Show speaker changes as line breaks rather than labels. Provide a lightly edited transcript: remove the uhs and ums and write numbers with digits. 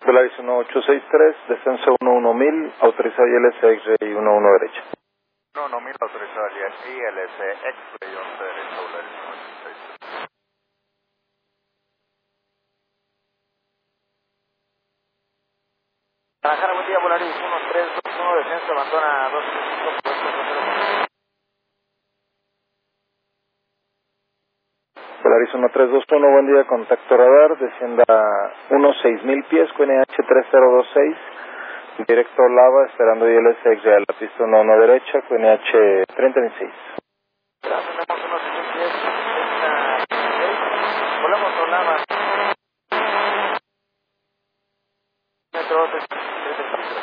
Volaris 1863, descenso 11000, autorizado ILS X-Ray 11 derecha.
1000 autorizado ILS X-Ray 11 derecha, Volaris 1863. Guadalajara, buen día, Volaris 1321, descenso, abandona 235,
Volaris 1321, buen día, contacto radar, descienda 6000 pies, QNH 3026, directo Lava, esperando ILS X-Ray a la pista 11 derecha, QNH 3026.
tenemos unos 10, volvemos a Lava, metro